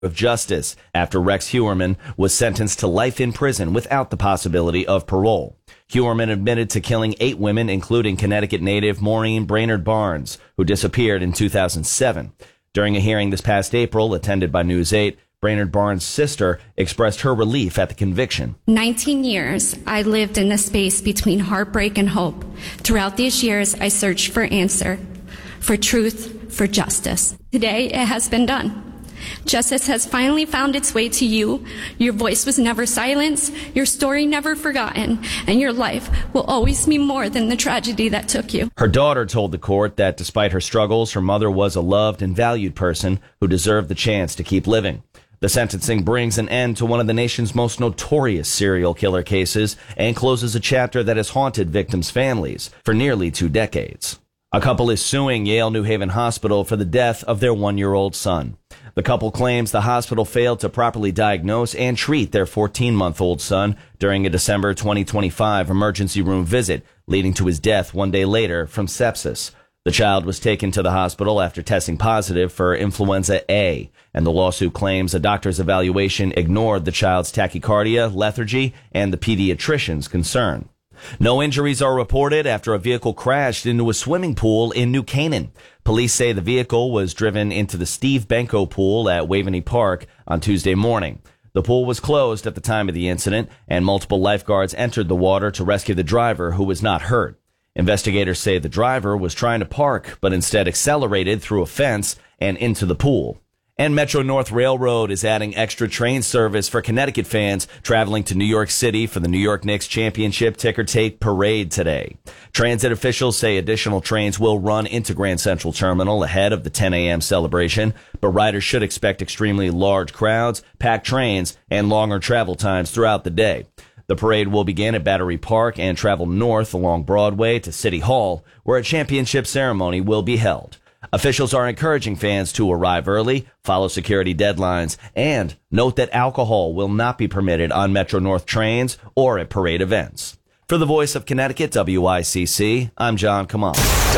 of Justice after Rex Heuermann was sentenced to life in prison without the possibility of parole. Heuermann admitted to killing 8 women, including Connecticut native Maureen Brainerd Barnes, who disappeared in 2007. During a hearing this past April, attended by News 8, Brainerd Barnes' sister expressed her relief at the conviction. 19 years, I lived in the space between heartbreak and hope. Throughout these years, I searched for answer, for truth, for justice. Today, it has been done. Justice has finally found its way to you. Your voice was never silenced, your story never forgotten, and your life will always be more than the tragedy that took you. Her daughter told the court that despite her struggles, her mother was a loved and valued person who deserved the chance to keep living. The sentencing brings an end to one of the nation's most notorious serial killer cases and closes a chapter that has haunted victims' families for nearly 2 decades. A couple is suing Yale New Haven Hospital for the death of their 1-year-old son. The couple claims the hospital failed to properly diagnose and treat their 14-month-old son during a December 2025 emergency room visit, leading to his death 1 day later from sepsis. The child was taken to the hospital after testing positive for influenza A, and the lawsuit claims a doctor's evaluation ignored the child's tachycardia, lethargy, and the pediatrician's concern. No injuries are reported after a vehicle crashed into a swimming pool in New Canaan. Police say the vehicle was driven into the Steve Benko pool at Waveney Park on Tuesday morning. The pool was closed at the time of the incident, and multiple lifeguards entered the water to rescue the driver, who was not hurt. Investigators say the driver was trying to park, but instead accelerated through a fence and into the pool. And Metro North Railroad is adding extra train service for Connecticut fans traveling to New York City for the New York Knicks Championship Ticker Tape Parade today. Transit officials say additional trains will run into Grand Central Terminal ahead of the 10 a.m. celebration, but riders should expect extremely large crowds, packed trains, and longer travel times throughout the day. The parade will begin at Battery Park and travel north along Broadway to City Hall, where a championship ceremony will be held. Officials are encouraging fans to arrive early, follow security deadlines, and note that alcohol will not be permitted on Metro North trains or at parade events. For the Voice of Connecticut, WICC, I'm John Kamal.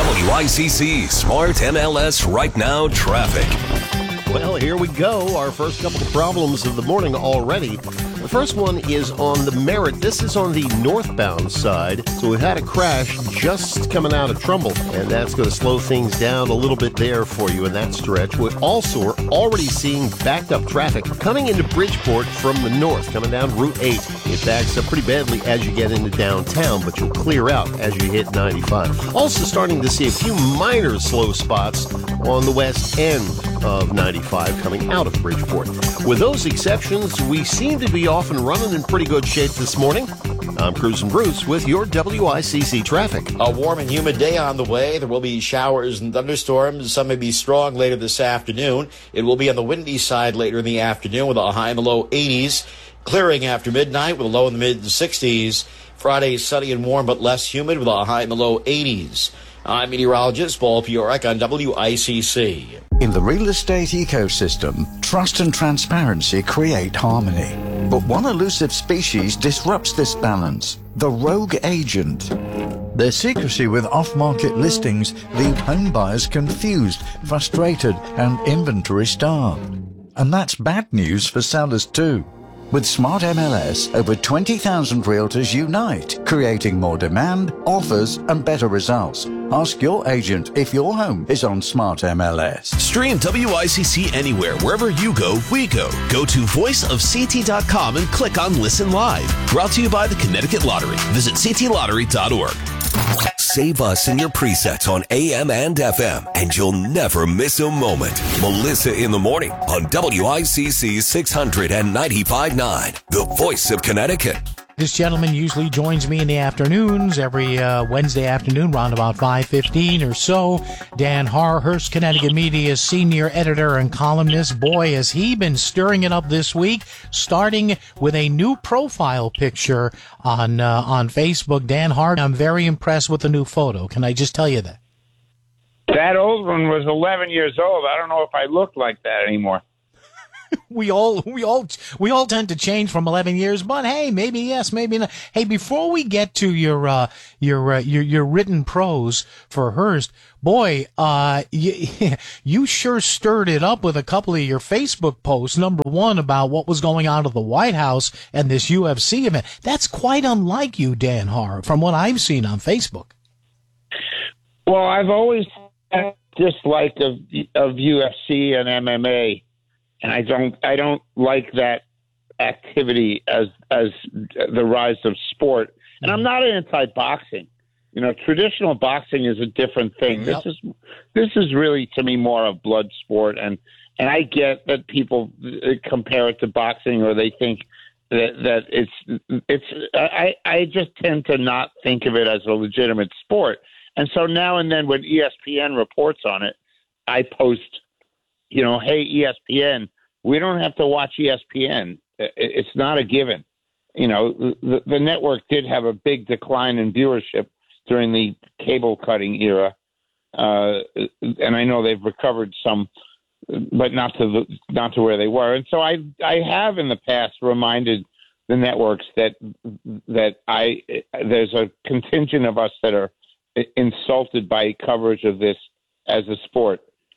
WICC Smart MLS Right Now Traffic. Well, here we go. Our first couple of problems of the morning already. The first one is on the Merritt. This is on the northbound side. So we've had a crash just coming out of Trumbull, and that's going to slow things down a little bit there for you in that stretch. We also are already seeing backed up traffic coming into Bridgeport from the north, coming down Route 8. It backs up pretty badly as you get into downtown, but you'll clear out as you hit 95. Also starting to see a few minor slow spots on the west end of 95 coming out of Bridgeport. With those exceptions, we seem to be off and running in pretty good shape this morning. I'm Cruisin' Bruce with your WICC traffic. A warm and humid day on the way. There will be showers and thunderstorms. Some may be strong later this afternoon. It will be on the windy side later in the afternoon with a high in the low 80s. Clearing after midnight with a low in the mid-60s. Friday, sunny and warm but less humid with a high in the low 80s. I'm meteorologist Paul Piorek on WICC. In the real estate ecosystem, trust and transparency create harmony. But one elusive species disrupts this balance: the rogue agent. Their secrecy with off-market listings leave home buyers confused, frustrated, and inventory-starved. And that's bad news for sellers too. With Smart MLS, over 20,000 realtors unite, creating more demand, offers, and better results. Ask your agent if your home is on Smart MLS. Stream WICC anywhere. Wherever you go, we go. Go to voiceofct.com and click on Listen Live. Brought to you by the Connecticut Lottery. Visit ctlottery.org. Save us in your presets on AM and FM, and you'll never miss a moment. Melissa in the Morning on WICC 695.9, the Voice of Connecticut. This gentleman usually joins me in the afternoons, every Wednesday afternoon, around about 5:15 or so. Dan Har, Hearst Connecticut Media's senior editor and columnist. Boy, has he been stirring it up this week, starting with a new profile picture on Facebook. Dan Har, I'm very impressed with the new photo. Can I just tell you that? That old one was 11 years old. I don't know if I look like that anymore. We all tend to change from 11 years, but hey, maybe yes, maybe not. Hey, before we get to your written prose for Hearst, boy, you sure stirred it up with a couple of your Facebook posts. Number one, about what was going on at the White House and this UFC event. That's quite unlike you, Dan Har, from what I've seen on Facebook. Well, I've always had dislike of UFC and MMA. And I don't like that activity as the rise of sport. And I'm not anti-boxing. You know, traditional boxing is a different thing. Yep. This is really, to me, more of blood sport. And I get that people compare it to boxing, or they think that it's. I just tend to not think of it as a legitimate sport. And so now and then, when ESPN reports on it, I post, you know, hey, ESPN, we don't have to watch ESPN. It's not a given. You know, the network did have a big decline in viewership during the cable cutting era. And I know they've recovered some, but not to where they were. And so I have in the past reminded the networks that there's a contingent of us that are insulted by coverage of this as a sport.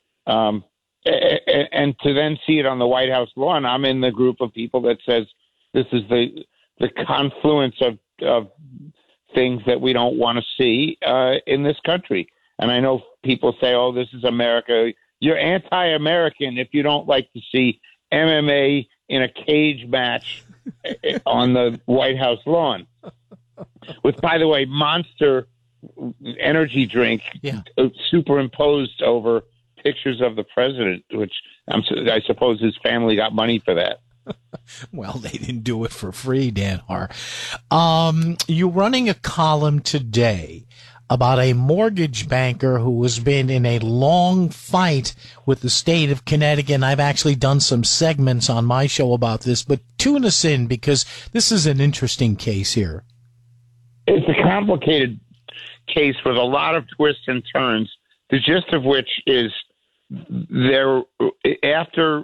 And to then see it on the White House lawn, I'm in the group of people that says this is the confluence of things that we don't want to see in this country. And I know people say, oh, this is America. You're anti-American if you don't like to see MMA in a cage match on the White House lawn. With, by the way, Monster energy drink superimposed over pictures of the president, which I suppose his family got money for that. Well, they didn't do it for free, Dan Har. You're running a column today about a mortgage banker who has been in a long fight with the state of Connecticut. I've actually done some segments on my show about this, but tune us in because this is an interesting case here. It's a complicated case with a lot of twists and turns, the gist of which is after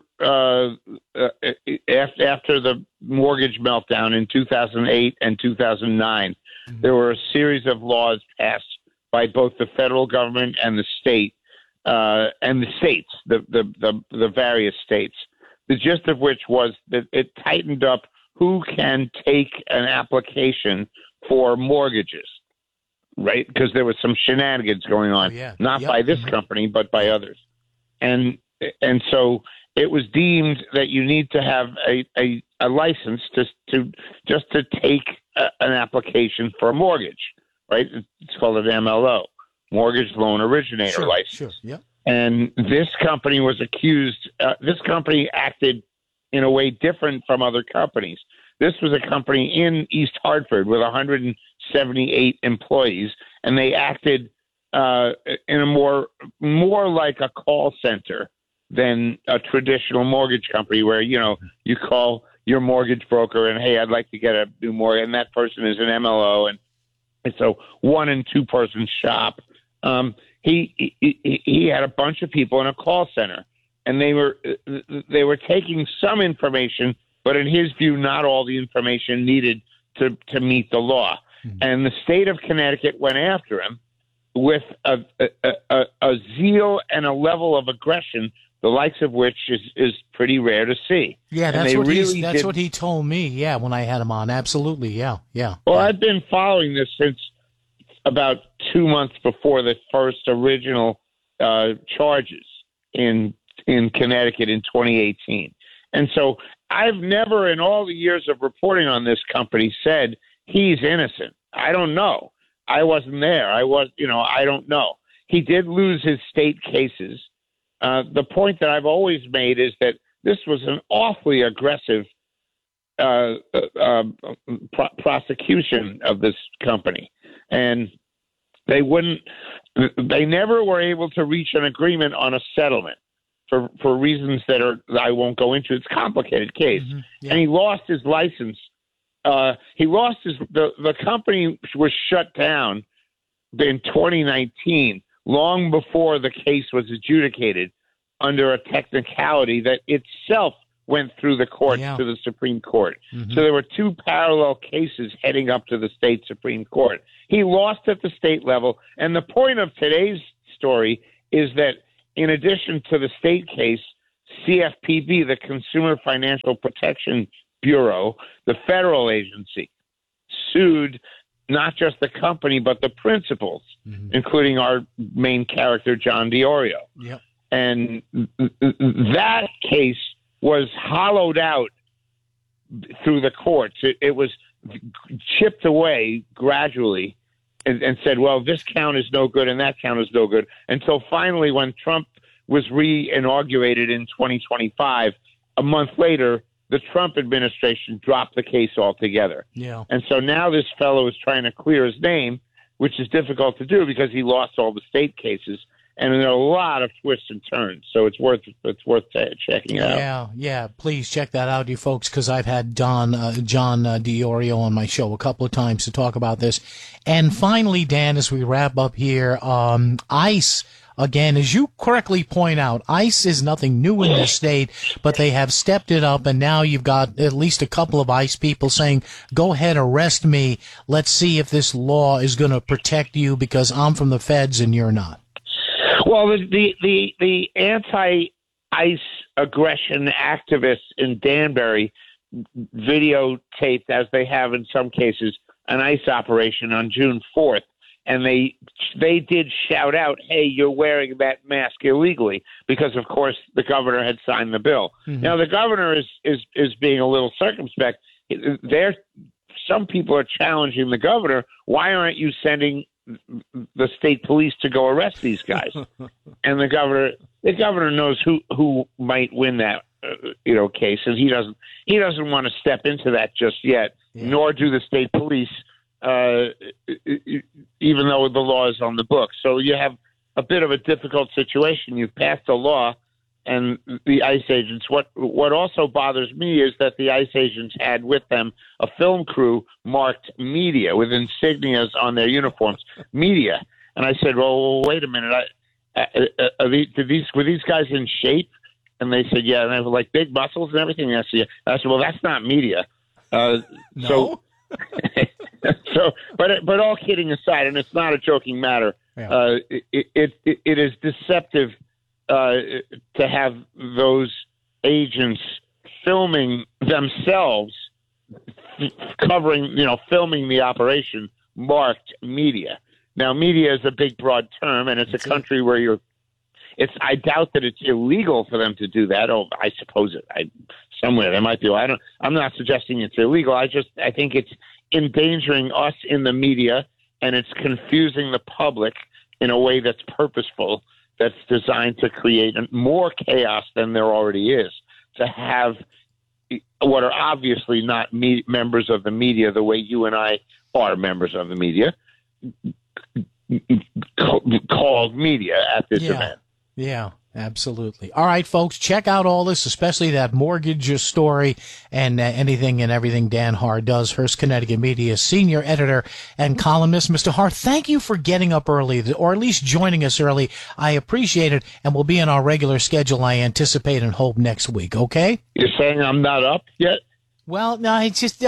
the mortgage meltdown in 2008 and 2009, there were a series of laws passed by both the federal government and the state, and the states, the various states. The gist of which was that it tightened up who can take an application for mortgages, right? Because there was some shenanigans going on, not by this company, but by others. And so it was deemed that you need to have a license just to take an application for a mortgage, right? It's called an MLO, Mortgage Loan Originator License. Sure, yeah. And this company was accused. This company acted in a way different from other companies. This was a company in East Hartford with 178 employees, and they acted in a more like a call center than a traditional mortgage company where, you know, you call your mortgage broker and, hey, I'd like to get a new mortgage, and that person is an MLO, and it's a 1 and 2 person shop. He had a bunch of people in a call center, and they were taking some information, but in his view, not all the information needed to meet the law. Mm-hmm. And the state of Connecticut went after him with a zeal and a level of aggression, the likes of which is pretty rare to see. Yeah, that's what he told me. Yeah, when I had him on, absolutely. Yeah. Well, I've been following this since about 2 months before the first original charges in Connecticut in 2018, and so I've never, in all the years of reporting on this company, said he's innocent. I don't know. I wasn't there. I don't know. He did lose his state cases. The point that I've always made is that this was an awfully aggressive prosecution of this company. And they never were able to reach an agreement on a settlement for reasons that I won't go into. It's a complicated case. Mm-hmm. Yeah. And he lost his license. The company was shut down in 2019, long before the case was adjudicated, under a technicality that itself went through the courts to the Supreme Court. So there were two parallel cases heading up to the state Supreme Court. He lost at the state level. And the point of today's story is that in addition to the state case, CFPB, the Consumer Financial Protection Bureau, the federal agency, sued not just the company, but the principals, including our main character, John DiOrio. Yep. And that case was hollowed out through the courts. It was chipped away gradually and said, well, this count is no good and that count is no good, until finally when Trump was re-inaugurated in 2025, a month later, the Trump administration dropped the case altogether. Yeah. And so now this fellow is trying to clear his name, which is difficult to do because he lost all the state cases. And there are a lot of twists and turns, so it's worth checking it out. Yeah, please check that out, you folks, because I've had John DiOrio on my show a couple of times to talk about this. And finally, Dan, as we wrap up here, ICE. Again, as you correctly point out, ICE is nothing new in this state, but they have stepped it up, and now you've got at least a couple of ICE people saying, go ahead, arrest me. Let's see if this law is going to protect you because I'm from the feds and you're not. Well, the anti-ICE aggression activists in Danbury videotaped, as they have in some cases, an ICE operation on June 4th. And they did shout out, hey, you're wearing that mask illegally, because, of course, the governor had signed the bill. Now, the governor is being a little circumspect. Some people are challenging the governor. Why aren't you sending the state police to go arrest these guys? And the governor knows who might win that case, and he doesn't want to step into that just yet, nor do the state police. Even though the law is on the books. So you have a bit of a difficult situation. You've passed a law, and the ICE agents, what also bothers me is that the ICE agents had with them a film crew marked media with insignias on their uniforms, media. And I said, well, wait a minute. Were these guys in shape? And they said, yeah. And they were like big muscles and everything. And I said, well, that's not media. No? But all kidding aside, and it's not a joking matter, it is deceptive to have those agents filming themselves, filming the operation marked media. Now, media is a big, broad term, and it's a country where I doubt that it's illegal for them to do that. Oh, I suppose somewhere they might be. I'm not suggesting it's illegal. I think it's endangering us in the media, and it's confusing the public in a way that's purposeful, that's designed to create more chaos than there already is, to have what are obviously not members of the media the way you and I are members of the media, called media at this event. Yeah, absolutely. All right, folks, check out all this, especially that mortgage story and anything and everything Dan Haar does. Hearst Connecticut Media senior editor and columnist. Mr. Haar, thank you for getting up early, or at least joining us early. I appreciate it, and we'll be in our regular schedule, I anticipate and hope, next week, okay? You're saying I'm not up yet? Well, no, it's just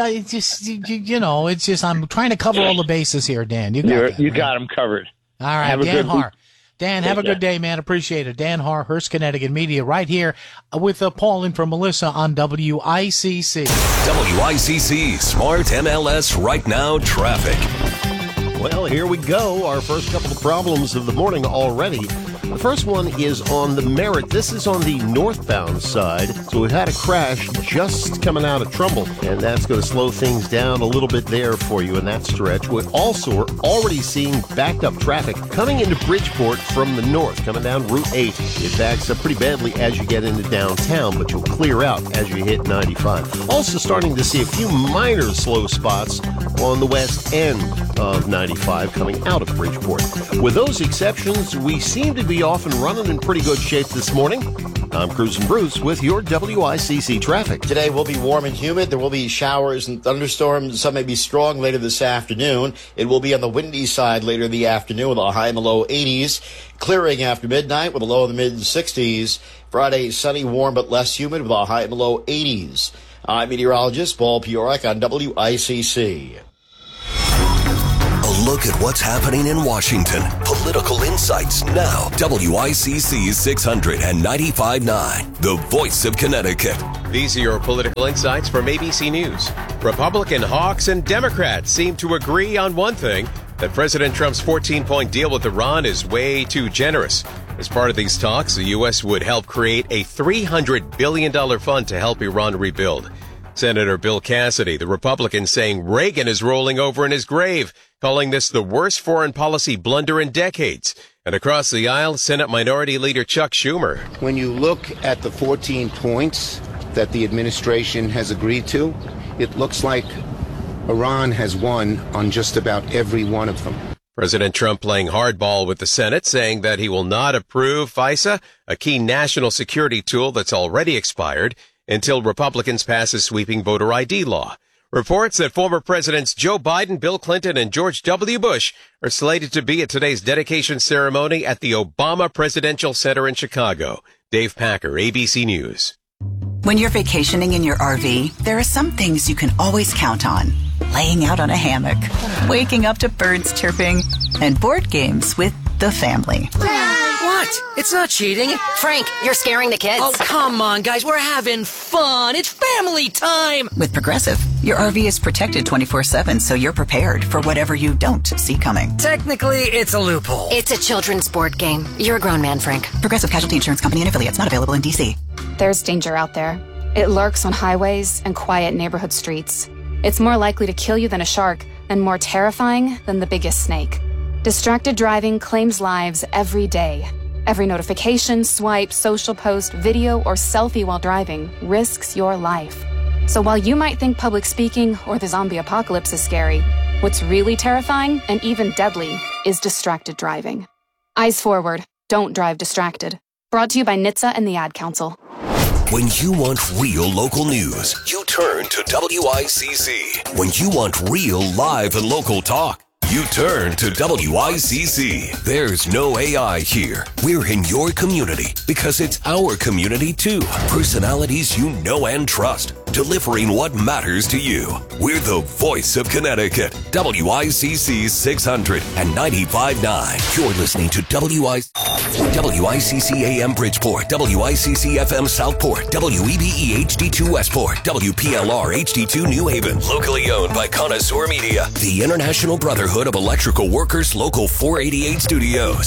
I'm trying to cover all the bases here, Dan. You got them covered. All right, Dan Haar. Dan, have a good day, man. Appreciate it. Dan Haar, Hearst Connecticut Media, right here with Paul and for Melissa on WICC. WICC Smart MLS Right Now Traffic. Well, here we go. Our first couple of problems of the morning already. The first one is on the Merritt. This is on the northbound side. So we've had a crash just coming out of Trumbull, and that's going to slow things down a little bit there for you in that stretch. We also are already seeing backed up traffic coming into Bridgeport from the north, coming down Route 8. It backs up pretty badly as you get into downtown, but you'll clear out as you hit 95. Also starting to see a few minor slow spots on the west end of 95 coming out of Bridgeport. With those exceptions, we seem to be off and running in pretty good shape this morning. I'm Cruisin' Bruce with your WICC traffic. Today will be warm and humid. There will be showers and thunderstorms. Some may be strong later this afternoon. It will be on the windy side later in the afternoon with a high in the low 80s. Clearing after midnight with a low in the mid-60s. Friday, sunny, warm, but less humid with a high in the low 80s. I'm meteorologist Paul Piorek on WICC. A look at what's happening in Washington. Political insights now. WICC 695.9, the voice of Connecticut. These are your political insights from ABC News. Republican hawks and Democrats seem to agree on one thing, that President Trump's 14-point deal with Iran is way too generous. As part of these talks, the U.S. would help create a $300 billion fund to help Iran rebuild. Senator Bill Cassidy, the Republican, saying Reagan is rolling over in his grave, calling this the worst foreign policy blunder in decades. And across the aisle, Senate Minority Leader Chuck Schumer. When you look at the 14 points that the administration has agreed to, it looks like Iran has won on just about every one of them. President Trump playing hardball with the Senate, saying that he will not approve FISA, a key national security tool that's already expired, until Republicans pass a sweeping voter ID law. Reports that former Presidents Joe Biden, Bill Clinton, and George W. Bush are slated to be at today's dedication ceremony at the Obama Presidential Center in Chicago. Dave Packer, ABC News. When you're vacationing in your RV, there are some things you can always count on. Laying out on a hammock, waking up to birds chirping, and board games with the family. What? It's not cheating. Frank, you're scaring the kids. Oh, come on, guys. We're having fun. It's family time. With Progressive, your RV is protected 24/7, so you're prepared for whatever you don't see coming. Technically, it's a loophole. It's a children's board game. You're a grown man, Frank. Progressive Casualty Insurance Company and affiliates, not available in D.C. There's danger out there. It lurks on highways and quiet neighborhood streets. It's more likely to kill you than a shark, and more terrifying than the biggest snake. Distracted driving claims lives every day. Every notification, swipe, social post, video, or selfie while driving risks your life. So while you might think public speaking or the zombie apocalypse is scary, what's really terrifying and even deadly is distracted driving. Eyes forward. Don't drive distracted. Brought to you by NHTSA and the Ad Council. When you want real local news, you turn to WICC. When you want real live and local talk, you turn to WICC. There's no AI here. We're in your community because it's our community too. Personalities you know and trust, delivering what matters to you. We're the voice of Connecticut. WICC 695.9. You're listening to WICC AM Bridgeport, WICC FM Southport, WEBE HD2 Westport, WPLR HD2 New Haven. Locally owned by Connoisseur Media, the International Brotherhood of Electrical Workers, Local 488 Studios.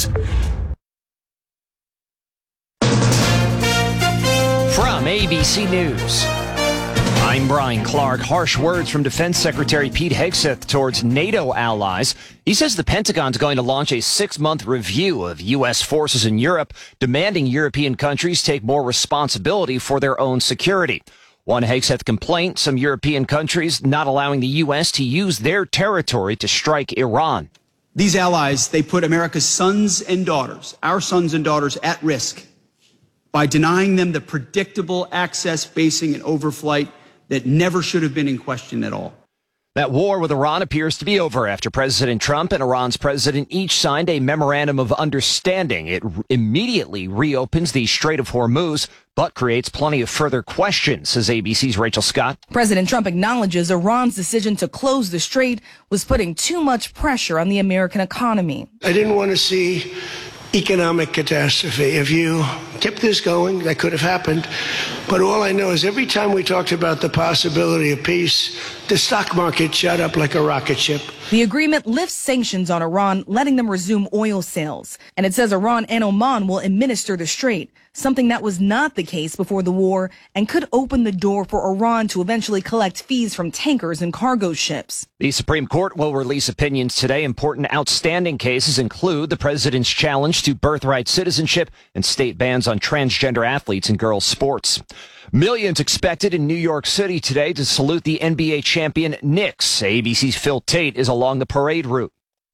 From ABC News, I'm Brian Clark. Harsh words from Defense Secretary Pete Hegseth towards NATO allies. He says the Pentagon's going to launch a 6-month review of U.S. forces in Europe, demanding European countries take more responsibility for their own security. One Hegseth complaint, some European countries not allowing the U.S. to use their territory to strike Iran. These allies, they put America's sons and daughters, our sons and daughters, at risk by denying them the predictable access, basing, and overflight that never should have been in question at all. That war with Iran appears to be over after President Trump and Iran's president each signed a memorandum of understanding. It immediately reopens the Strait of Hormuz, but creates plenty of further questions, says ABC's Rachel Scott. President Trump acknowledges Iran's decision to close the strait was putting too much pressure on the American economy. I didn't want to see economic catastrophe. If you kept this going, that could have happened. But all I know is every time we talked about the possibility of peace, the stock market shot up like a rocket ship. The agreement lifts sanctions on Iran, letting them resume oil sales. And it says Iran and Oman will administer the strait, something that was not the case before the war and could open the door for Iran to eventually collect fees from tankers and cargo ships. The Supreme Court will release opinions today. Important outstanding cases include the president's challenge to birthright citizenship and state bans on transgender athletes in girls' sports. Millions expected in New York City today to salute the NBA champion Knicks. ABC's Phil Tate is along the parade route.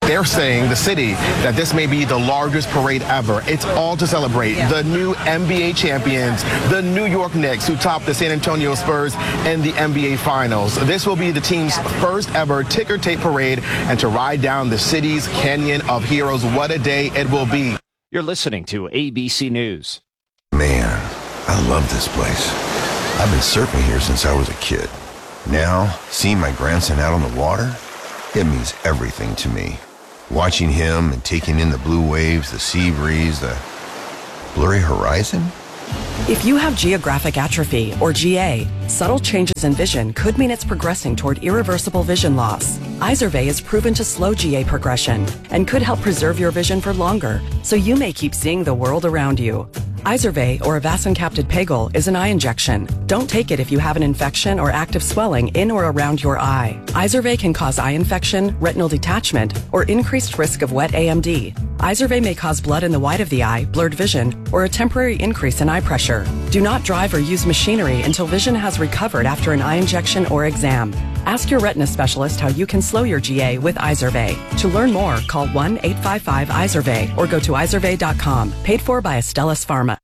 They're saying, the city, that this may be the largest parade ever. It's all to celebrate the new NBA champions, the New York Knicks, who topped the San Antonio Spurs in the NBA Finals. This will be the team's first ever ticker tape parade, and to ride down the city's Canyon of Heroes. What a day it will be. You're listening to ABC News. Man, I love this place. I've been surfing here since I was a kid. Now, seeing my grandson out on the water, it means everything to me. Watching him and taking in the blue waves, the sea breeze, the blurry horizon. If you have geographic atrophy, or GA, subtle changes in vision could mean it's progressing toward irreversible vision loss. Izervay is proven to slow GA progression and could help preserve your vision for longer, so you may keep seeing the world around you. Izervay, or avacincaptad pegol, is an eye injection. Don't take it if you have an infection or active swelling in or around your eye. Izervay can cause eye infection, retinal detachment, or increased risk of wet AMD. Izervay may cause blood in the white of the eye, blurred vision, or a temporary increase in eye pressure. Do not drive or use machinery until vision has recovered after an eye injection or exam. Ask your retina specialist how you can slow your GA with Izervay. To learn more, call 1-855-IZERVAY or go to izervay.com. Paid for by Astellas Pharma.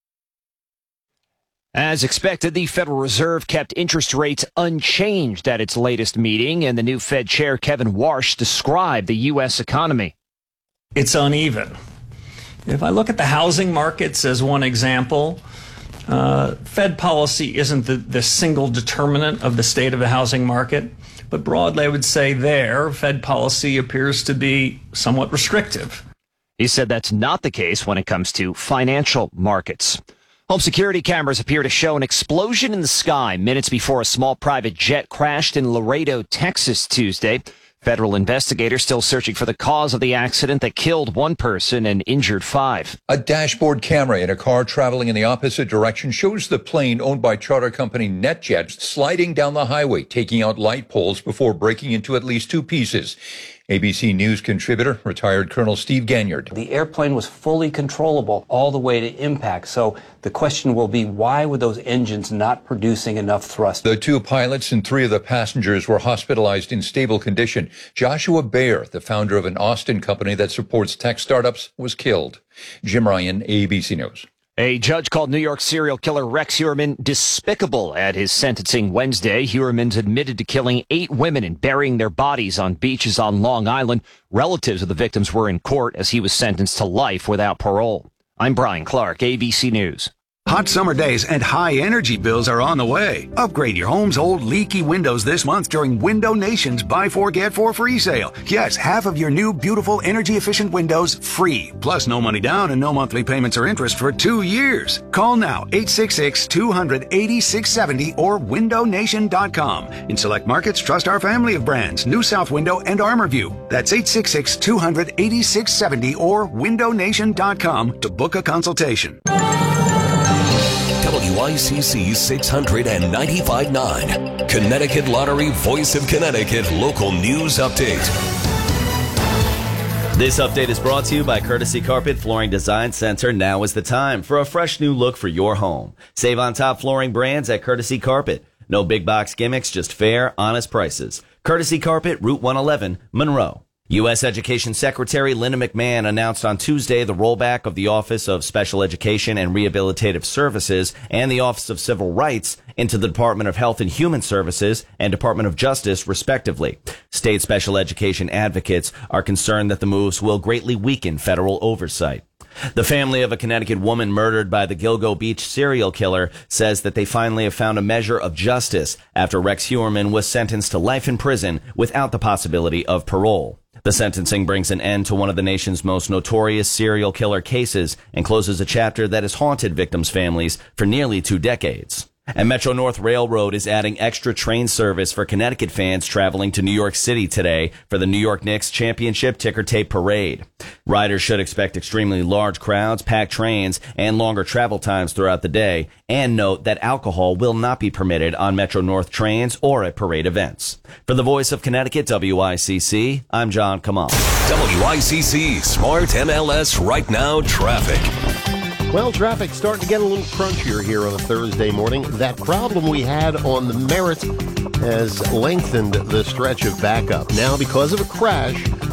As expected, the Federal Reserve kept interest rates unchanged at its latest meeting, and the new Fed Chair Kevin Warsh described the U.S. economy. It's uneven. If I look at the housing markets as one example, Fed policy isn't the single determinant of the state of the housing market, but broadly I would say Fed policy appears to be somewhat restrictive. He said that's not the case when it comes to financial markets. Home security cameras appear to show an explosion in the sky minutes before a small private jet crashed in Laredo, Texas, Tuesday. Federal investigators still searching for the cause of the accident that killed one person and injured 5. A dashboard camera in a car traveling in the opposite direction shows the plane owned by charter company NetJet sliding down the highway, taking out light poles before breaking into at least 2 pieces. ABC News contributor, retired Colonel Steve Ganyard. The airplane was fully controllable all the way to impact. So the question will be, why were those engines not producing enough thrust? The 2 pilots and 3 of the passengers were hospitalized in stable condition. Joshua Baer, the founder of an Austin company that supports tech startups, was killed. Jim Ryan, ABC News. A judge called New York serial killer Rex Heuermann despicable at his sentencing Wednesday. Heuermann's admitted to killing 8 women and burying their bodies on beaches on Long Island. Relatives of the victims were in court as he was sentenced to life without parole. I'm Brian Clark, ABC News. Hot summer days and high energy bills are on the way. Upgrade your home's old leaky windows this month during Window Nation's Buy 4 Get 4 free sale. Yes, half of your new beautiful energy efficient windows free. Plus no money down and no monthly payments or interest for 2 years. Call now 866-200-8670 or windownation.com. In select markets, trust our family of brands, New South Window and ArmorView. That's 866-200-8670 or windownation.com to book a consultation. WICC 695.9, Connecticut Lottery Voice of Connecticut Local News Update. This update is brought to you by Courtesy Carpet Flooring Design Center. Now is the time for a fresh new look for your home. Save on top flooring brands at Courtesy Carpet. No big box gimmicks, just fair, honest prices. Courtesy Carpet, Route 111, Monroe. U.S. Education Secretary Linda McMahon announced on Tuesday the rollback of the Office of Special Education and Rehabilitative Services and the Office of Civil Rights into the Department of Health and Human Services and Department of Justice, respectively. State special education advocates are concerned that the moves will greatly weaken federal oversight. The family of a Connecticut woman murdered by the Gilgo Beach serial killer says that they finally have found a measure of justice after Rex Heuermann was sentenced to life in prison without the possibility of parole. The sentencing brings an end to one of the nation's most notorious serial killer cases and closes a chapter that has haunted victims' families for nearly 2 decades. And Metro-North Railroad is adding extra train service for Connecticut fans traveling to New York City today for the New York Knicks Championship Ticker Tape Parade. Riders should expect extremely large crowds, packed trains, and longer travel times throughout the day. And note that alcohol will not be permitted on Metro-North trains or at parade events. For the Voice of Connecticut, WICC, I'm John Kamal. WICC Smart MLS Right Now Traffic. Well, traffic's starting to get a little crunchier here on a Thursday morning. That problem we had on the Merritt has lengthened the stretch of backup. Now, because of a crash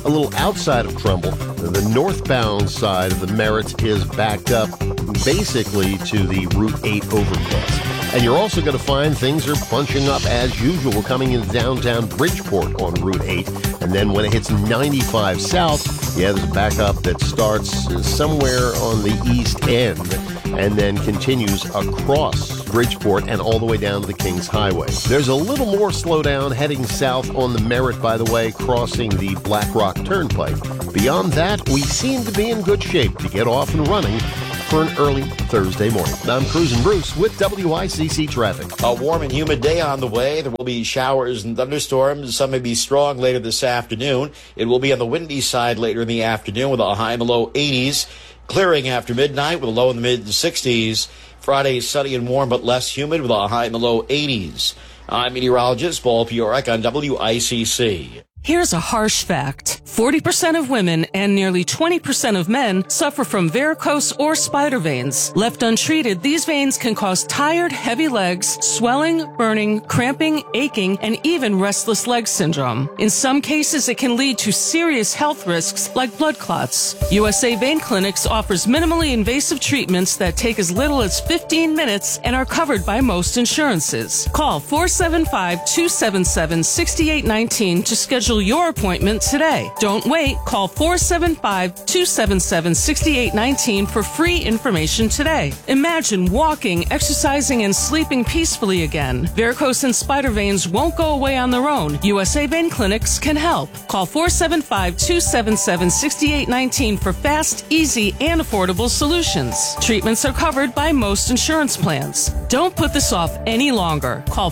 a little outside of Trumbull. The northbound side of the Merritt is backed up basically to the Route 8 overpass. And you're also going to find things are bunching up as usual coming into downtown Bridgeport on Route 8. And then when it hits 95 south, there's a backup that starts somewhere on the east end and then continues across Bridgeport and all the way down to the Kings Highway. There's a little more slowdown heading south on the Merritt, by the way, crossing the Black Rock Turnpike. Beyond that, we seem to be in good shape to get off and running for an early Thursday morning. I'm Cruisin' Bruce with WICC Traffic. A warm and humid day on the way. There will be showers and thunderstorms. Some may be strong later this afternoon. It will be on the windy side later in the afternoon with a high in the low 80s. Clearing after midnight with a low in the mid-60s. Friday, sunny and warm but less humid with a high in the low 80s. I'm meteorologist Paul Piorek on WICC. Here's a harsh fact. 40% of women and nearly 20% of men suffer from varicose or spider veins. Left untreated, these veins can cause tired, heavy legs, swelling, burning, cramping, aching, and even restless leg syndrome. In some cases, it can lead to serious health risks like blood clots. USA Vein Clinics offers minimally invasive treatments that take as little as 15 minutes and are covered by most insurances. Call 475-277-6819 to schedule your appointment today. Don't wait. Call 475-277-6819 for free information today. Imagine walking, exercising, and sleeping peacefully again. Varicose and spider veins won't go away on their own. USA Vein Clinics can help. Call 475-277-6819 for fast, easy, and affordable solutions. Treatments are covered by most insurance plans. Don't put this off any longer. Call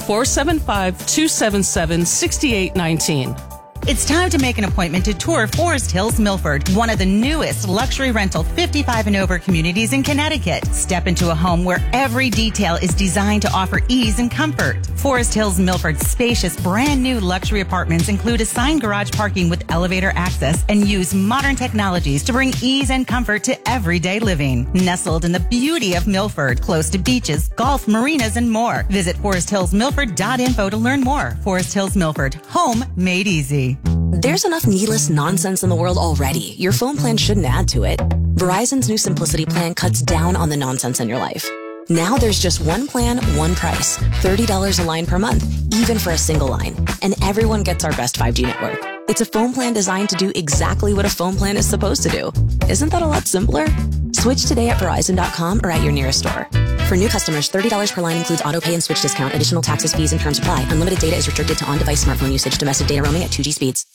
475-277-6819. It's time to make an appointment to tour Forest Hills Milford, one of the newest luxury rental 55 and over communities in Connecticut. Step into a home where every detail is designed to offer ease and comfort. Forest Hills Milford's spacious, brand new luxury apartments include assigned garage parking with elevator access and use modern technologies to bring ease and comfort to everyday living. Nestled in the beauty of Milford, close to beaches, golf, marinas, and more. Visit foresthillsmilford.info to learn more. Forest Hills Milford, home made easy. There's enough needless nonsense in the world already. Your phone plan shouldn't add to it. Verizon's new Simplicity plan cuts down on the nonsense in your life. Now there's just one plan, one price. $30 a line per month, even for a single line. And everyone gets our best 5G network. It's a phone plan designed to do exactly what a phone plan is supposed to do. Isn't that a lot simpler? Switch today at Verizon.com or at your nearest store. For new customers, $30 per line includes auto pay and switch discount. Additional taxes, fees, and terms apply. Unlimited data is restricted to on-device smartphone usage. Domestic data roaming at 2G speeds.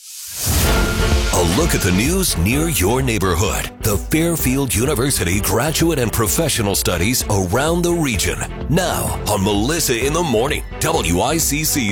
A look at the news near your neighborhood. The Fairfield University Graduate and Professional Studies around the region. Now on Melissa in the Morning, WICC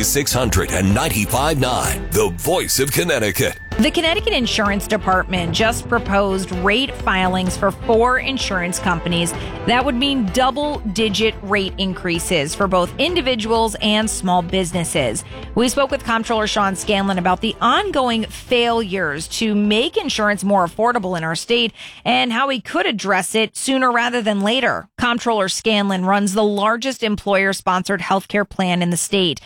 695.9, the voice of Connecticut. The Connecticut Insurance Department just proposed rate filings for 4 insurance companies. That would mean double-digit rate increases for both individuals and small businesses. We spoke with Comptroller Sean Scanlon about the ongoing failures to make insurance more affordable in our state and how we could address it sooner rather than later. Comptroller Scanlon runs the largest employer-sponsored healthcare plan in the state.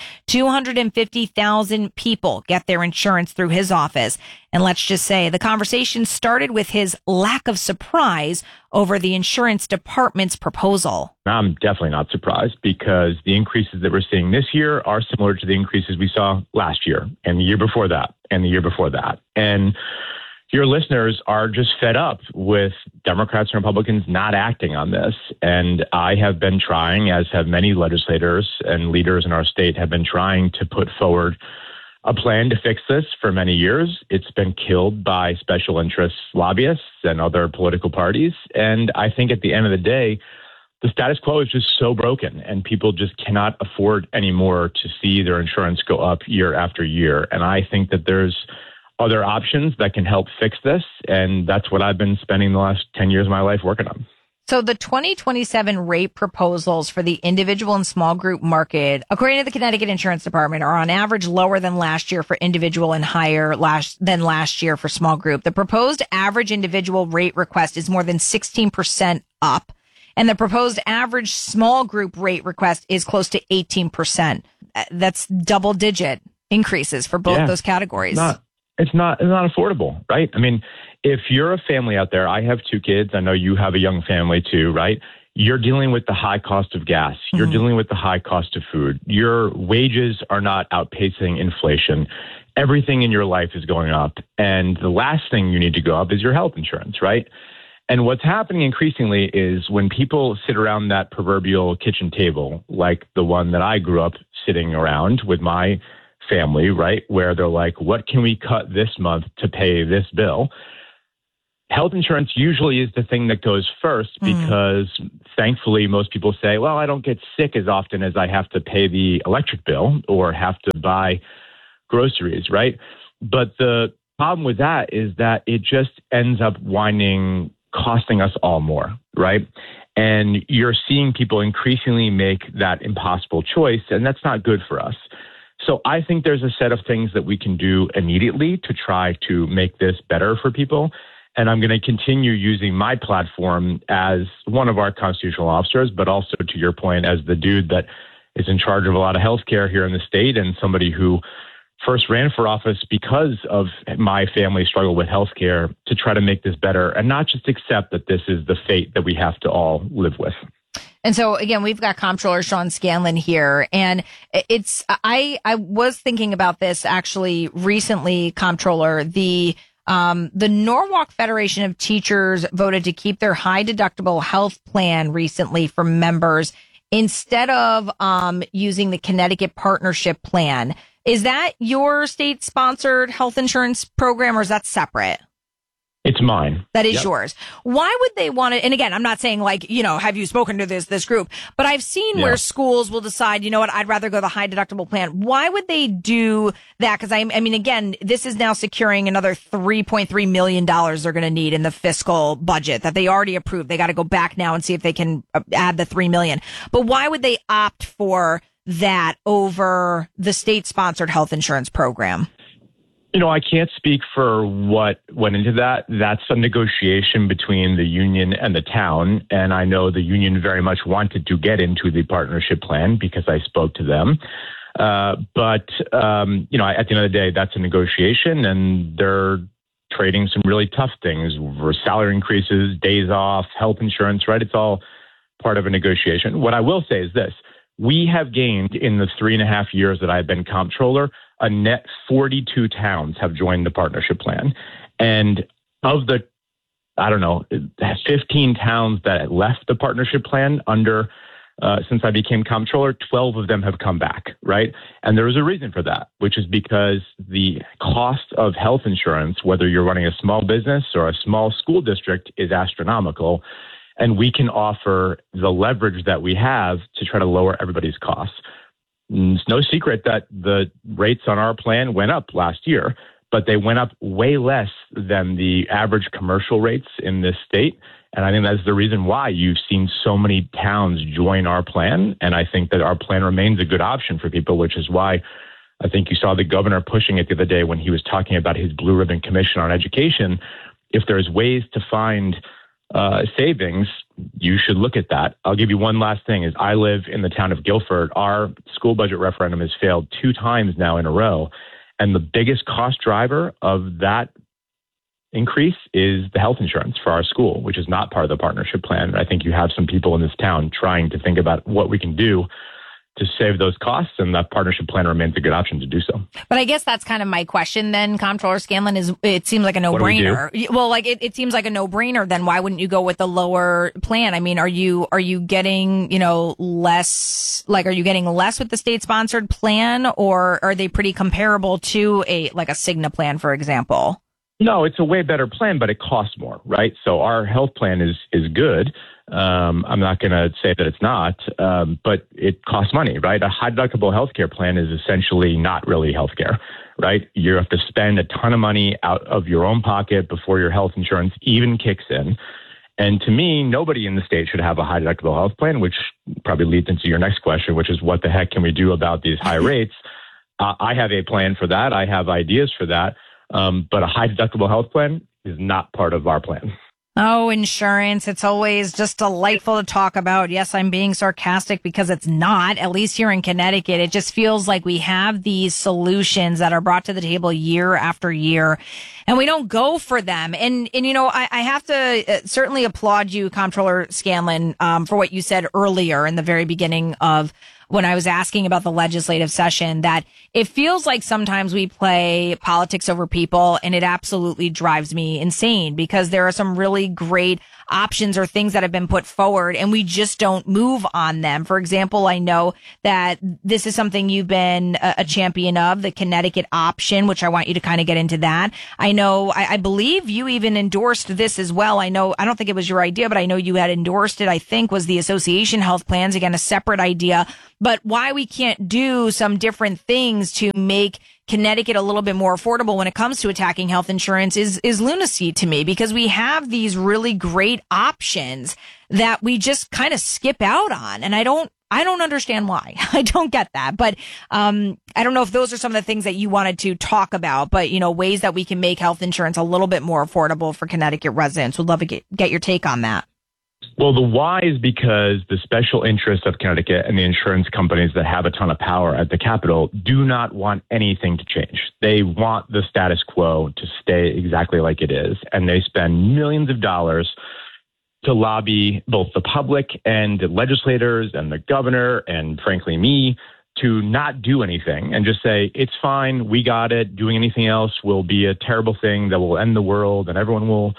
250,000 people get their insurance through his office. And let's just say the conversation started with his lack of surprise over the insurance department's proposal. I'm definitely not surprised because the increases that we're seeing this year are similar to the increases we saw last year and the year before that and the year before that. And your listeners are just fed up with Democrats and Republicans not acting on this. And I have been trying, as have many legislators and leaders in our state, have been trying to put forward a plan to fix this for many years. It's been killed by special interest lobbyists and other political parties. And I think at the end of the day, the status quo is just so broken and people just cannot afford anymore to see their insurance go up year after year. And I think that there's other options that can help fix this. And that's what I've been spending the last 10 years of my life working on. So the 2027 rate proposals for the individual and small group market, according to the Connecticut Insurance Department, are on average lower than last year for individual and higher than last year for small group. The proposed average individual rate request is more than 16% up, and the proposed average small group rate request is close to 18%. That's double-digit increases for both those categories. it's not affordable, right? I mean, if you're a family out there, I have 2 kids. I know you have a young family too, right? You're dealing with the high cost of gas. You're dealing with the high cost of food. Your wages are not outpacing inflation. Everything in your life is going up. And the last thing you need to go up is your health insurance, right? And what's happening increasingly is when people sit around that proverbial kitchen table, like the one that I grew up sitting around with my family, right, where they're like, what can we cut this month to pay this bill? Health insurance usually is the thing that goes first because thankfully most people say, well, I don't get sick as often as I have to pay the electric bill or have to buy groceries, right? But the problem with that is that it just ends up costing us all more, right? And you're seeing people increasingly make that impossible choice, and that's not good for us. So I think there's a set of things that we can do immediately to try to make this better for people. And I'm going to continue using my platform as one of our constitutional officers, but also, to your point, as the dude that is in charge of a lot of healthcare here in the state and somebody who first ran for office because of my family struggle with healthcare to try to make this better and not just accept that this is the fate that we have to all live with. And so, again, we've got Comptroller Sean Scanlon here, and I was thinking about this actually recently, Comptroller. The Norwalk Federation of Teachers voted to keep their high deductible health plan recently for members instead of using the Connecticut Partnership Plan. Is that your state-sponsored health insurance program, or is that separate? It's mine. That is yours. Why would they want to? And again, I'm not saying have you spoken to this group? But I've seen where schools will decide, you know what, I'd rather go the high deductible plan. Why would they do that? Because I mean, again, this is now securing another $3.3 million they're going to need in the fiscal budget that they already approved. They got to go back now and see if they can add the $3 million. But why would they opt for that over the state-sponsored health insurance program? You know, I can't speak for what went into that. That's a negotiation between the union and the town. And I know the union very much wanted to get into the partnership plan because I spoke to them. But at the end of the day, that's a negotiation, and they're trading some really tough things for salary increases, days off, health insurance, right? It's all part of a negotiation. What I will say is this. We have gained in the 3.5 years that I've been comptroller, a net 42 towns have joined the partnership plan. And of the, 15 towns that left the partnership plan since I became comptroller, 12 of them have come back, right? And there is a reason for that, which is because the cost of health insurance, whether you're running a small business or a small school district, is astronomical. And we can offer the leverage that we have to try to lower everybody's costs. It's no secret that the rates on our plan went up last year, but they went up way less than the average commercial rates in this state. And I think that's the reason why you've seen so many towns join our plan. And I think that our plan remains a good option for people, which is why I think you saw the governor pushing it the other day when he was talking about his Blue Ribbon Commission on Education. If there's ways to find savings, you should look at that. I'll give you one last thing is I live in the town of Guilford. Our school budget referendum has failed 2 times now in a row. And the biggest cost driver of that increase is the health insurance for our school, which is not part of the partnership plan. I think you have some people in this town trying to think about what we can do to save those costs, and that partnership plan remains a good option to do so. But I guess that's kind of my question then, Comptroller Scanlon, is it seems like a no-brainer. Well, it seems like a no-brainer, then why wouldn't you go with the lower plan? I mean, are you getting, less, are you getting less with the state-sponsored plan, or are they pretty comparable to a Cigna plan, for example? No, it's a way better plan, but it costs more, right? So our health plan is good. I'm not going to say that it's not, but it costs money, right? A high deductible healthcare plan is essentially not really healthcare, right? You have to spend a ton of money out of your own pocket before your health insurance even kicks in. And to me, nobody in the state should have a high deductible health plan, which probably leads into your next question, which is what the heck can we do about these high rates? I have a plan for that. I have ideas for that. But a high deductible health plan is not part of our plan. Oh, insurance. It's always just delightful to talk about. Yes, I'm being sarcastic because it's not. At least here in Connecticut, it just feels like we have these solutions that are brought to the table year after year, and we don't go for them. And you know, I have to certainly applaud you, Comptroller Scanlon, for what you said earlier in the very beginning of when I was asking about the legislative session, that it feels like sometimes we play politics over people, and it absolutely drives me insane because there are some really great options or things that have been put forward and we just don't move on them. For example, I know that this is something you've been a champion of, the Connecticut option, which I want you to kind of get into that. I know, I believe you even endorsed this as well. I know, I don't think it was your idea, but I know you had endorsed it, I think was the association health plans. Again, a separate idea, but why we can't do some different things to make Connecticut a little bit more affordable when it comes to attacking health insurance is lunacy to me, because we have these really great options that we just kind of skip out on. And I don't understand why. I don't get that. But I don't know if those are some of the things that you wanted to talk about, but, you know, ways that we can make health insurance a little bit more affordable for Connecticut residents. Would love to get your take on that. Well, the why is because the special interests of Connecticut and the insurance companies that have a ton of power at the Capitol do not want anything to change. They want the status quo to stay exactly like it is. And they spend millions of dollars to lobby both the public and the legislators and the governor and, frankly, me to not do anything and just say, it's fine, we got it. Doing anything else will be a terrible thing that will end the world and everyone will,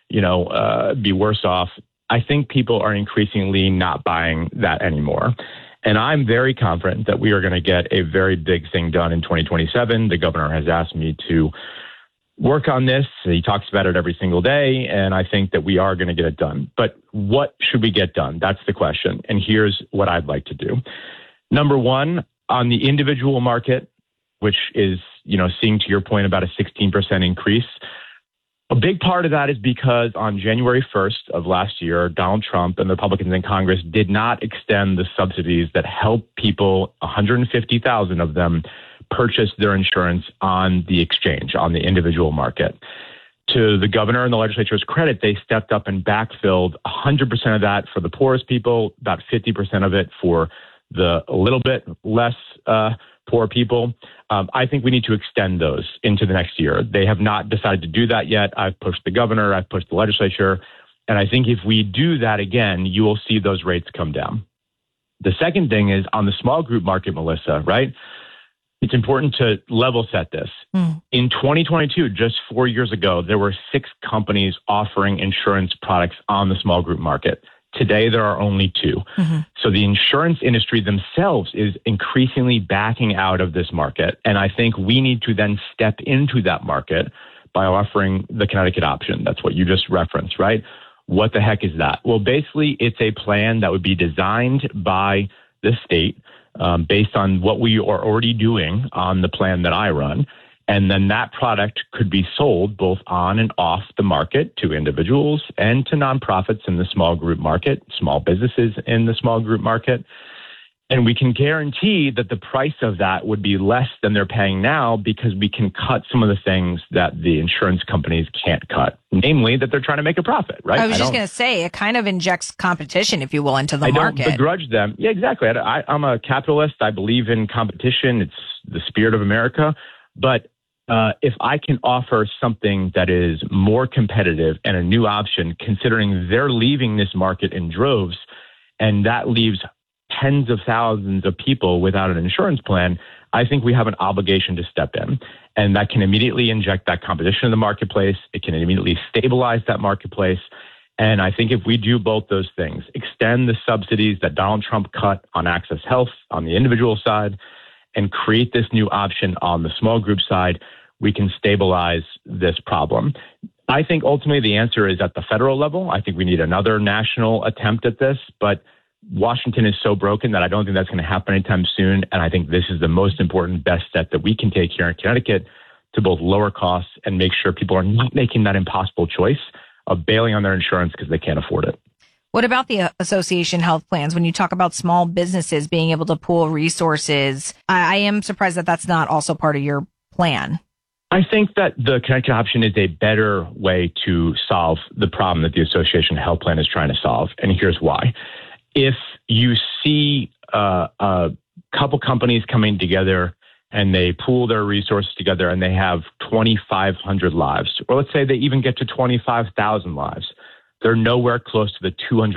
be worse off. I think people are increasingly not buying that anymore. And I'm very confident that we are going to get a very big thing done in 2027. The governor has asked me to work on this. He talks about it every single day, and I think that we are going to get it done. But what should we get done? That's the question. And here's what I'd like to do. Number one, on the individual market, which is, seeing to your point about a 16% increase, a big part of that is because on January 1st of last year, Donald Trump and the Republicans in Congress did not extend the subsidies that help people, 150,000 of them, purchase their insurance on the exchange, on the individual market. To the governor and the legislature's credit, they stepped up and backfilled 100% of that for the poorest people, about 50% of it for the a little bit less poor people. I think we need to extend those into the next year. They have not decided to do that yet. I've pushed the governor, I've pushed the legislature, and I think if we do that again, you will see those rates come down. The second thing is on the small group market, Melissa, right? It's important to level set this. In 2022, just 4 years ago, there were 6 companies offering insurance products on the small group market. Today, there are only 2. So the insurance industry themselves is increasingly backing out of this market. And I think we need to then step into that market by offering the Connecticut option. That's what you just referenced, right? What the heck is that? Well, basically, it's a plan that would be designed by the state based on what we are already doing on the plan that I run. And then that product could be sold both on and off the market to individuals and to nonprofits in the small group market, small businesses in the small group market. And we can guarantee that the price of that would be less than they're paying now because we can cut some of the things that the insurance companies can't cut, namely that they're trying to make a profit, right? I was just going to say, it kind of injects competition, if you will, into the market. I don't begrudge them. Yeah, exactly. I'm a capitalist. I believe in competition. It's the spirit of America. But if I can offer something that is more competitive and a new option, considering they're leaving this market in droves, and that leaves tens of thousands of people without an insurance plan, I think we have an obligation to step in. And that can immediately inject that competition in the marketplace. It can immediately stabilize that marketplace. And I think if we do both those things, extend the subsidies that Donald Trump cut on Access Health on the individual side, and create this new option on the small group side, we can stabilize this problem. I think ultimately the answer is at the federal level. I think we need another national attempt at this, but Washington is so broken that I don't think that's going to happen anytime soon. And I think this is the most important, best step that we can take here in Connecticut to both lower costs and make sure people are not making that impossible choice of bailing on their insurance because they can't afford it. What about the association health plans? When you talk about small businesses being able to pool resources, I am surprised that that's not also part of your plan. I think that the Connecticut option is a better way to solve the problem that the Association Health Plan is trying to solve. And here's why. If you see a couple companies coming together and they pool their resources together and they have 2,500 lives, or let's say they even get to 25,000 lives, they're nowhere close to the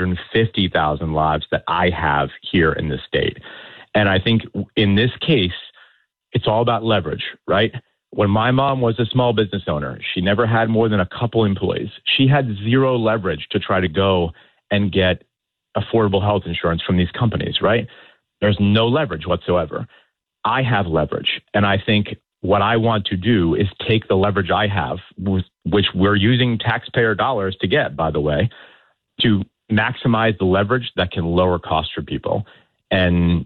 250,000 lives that I have here in this state. And I think in this case, it's all about leverage, right? When my mom was a small business owner, she never had more than a couple employees. She had zero leverage to try to go and get affordable health insurance from these companies, right? There's no leverage whatsoever. I have leverage. And I think what I want to do is take the leverage I have, which we're using taxpayer dollars to get, by the way, to maximize the leverage that can lower costs for people. And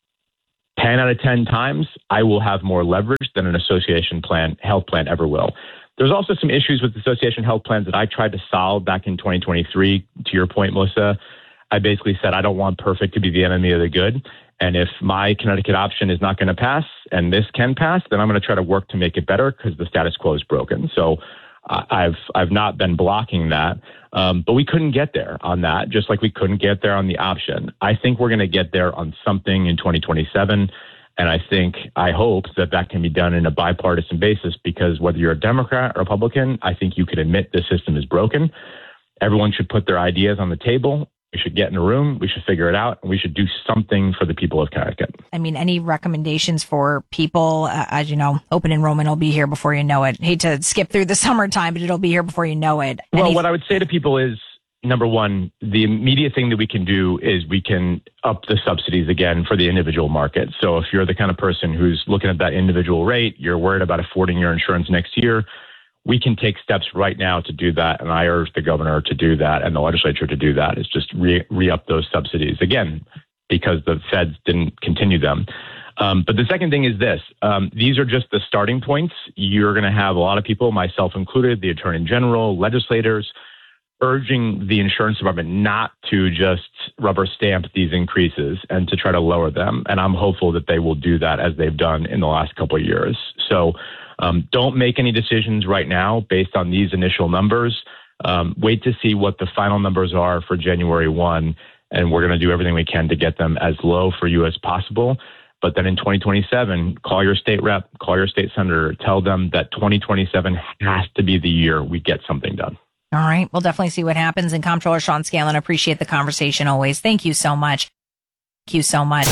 10 out of 10 times, I will have more leverage than an association health plan ever will. There's also some issues with association health plans that I tried to solve back in 2023. To your point, Melissa, I basically said I don't want perfect to be the enemy of the good. And if my Connecticut option is not going to pass and this can pass, then I'm going to try to work to make it better because the status quo is broken. So I've not been blocking that, but we couldn't get there on that, just like we couldn't get there on the option. I think we're going to get there on something in 2027. And I hope that can be done in a bipartisan basis, because whether you're a Democrat or Republican, I think you can admit the system is broken. Everyone should put their ideas on the table. We should get in a room. We should figure it out. And we should do something for the people of Connecticut. I mean, any recommendations for people? As you know, open enrollment will be here before you know it. Hate to skip through the summertime, but it'll be here before you know it. Well, what I would say to people is, number one, the immediate thing that we can do is we can up the subsidies again for the individual market. So if you're the kind of person who's looking at that individual rate, you're worried about affording your insurance next year, we can take steps right now to do that. And I urge the governor to do that and the legislature to do that, is just re-up those subsidies again, because the feds didn't continue them. But the second thing is this. These are just the starting points. You're going to have a lot of people, myself included, the attorney general, legislators, urging the insurance department not to just rubber stamp these increases and to try to lower them. And I'm hopeful that they will do that as they've done in the last couple of years. So don't make any decisions right now based on these initial numbers. Wait to see what the final numbers are for January 1, and we're going to do everything we can to get them as low for you as possible. But then in 2027, call your state rep, call your state senator, tell them that 2027 has to be the year we get something done. All right. We'll definitely see what happens. And Comptroller Sean Scanlon, appreciate the conversation always. Thank you so much. Thank you so much.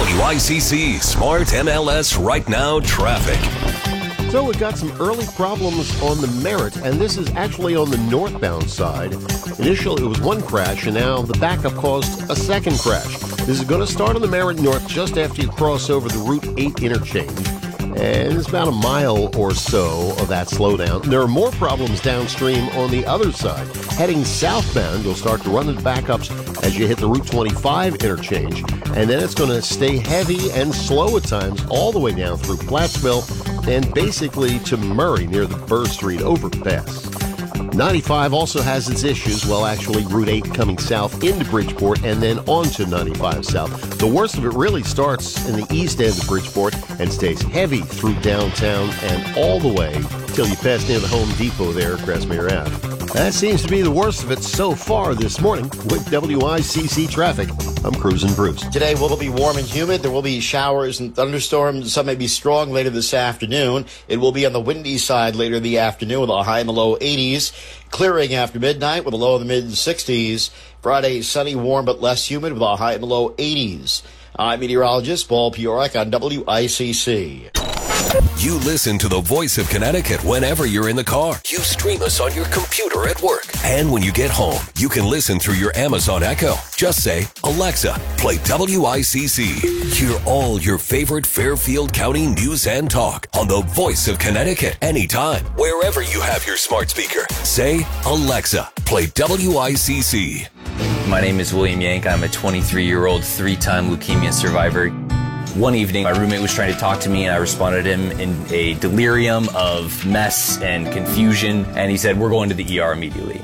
WICC Smart MLS Right Now Traffic. So we've got some early problems on the Merritt, and this is actually on the northbound side. Initially, it was one crash, and now the backup caused a second crash. This is going to start on the Merritt North just after you cross over the Route 8 interchange. And it's about a mile or so of that slowdown. There are more problems downstream on the other side. Heading southbound, you'll start to run into backups as you hit the Route 25 interchange. And then it's going to stay heavy and slow at times all the way down through Plattsville and basically to Murray near the Burr Street overpass. 95 also has its issues. Well, actually, Route 8 coming south into Bridgeport and then onto 95 south. The worst of it really starts in the east end of Bridgeport and stays heavy through downtown and all the way till you pass near the Home Depot there at Grasmere Ave. That seems to be the worst of it so far this morning with WICC traffic. I'm Cruising Bruce. Today will be warm and humid. There will be showers and thunderstorms. Some may be strong later this afternoon. It will be on the windy side later in the afternoon with a high in the low 80s. Clearing after midnight with a low in the mid-60s. Friday, sunny, warm, but less humid with a high in the low 80s. I'm meteorologist Paul Piorek on WICC. You listen to the voice of Connecticut whenever you're in the car. You stream us on your computer at work. And when you get home, you can listen through your Amazon Echo. Just say, Alexa, play WICC. Hear all your favorite Fairfield County news and talk on the voice of Connecticut anytime, wherever you have your smart speaker. Say, Alexa, play WICC. My name is William Yank. I'm a 23-year-old three-time leukemia survivor. One evening, my roommate was trying to talk to me, and I responded to him in a delirium of mess and confusion. And he said, we're going to the ER immediately.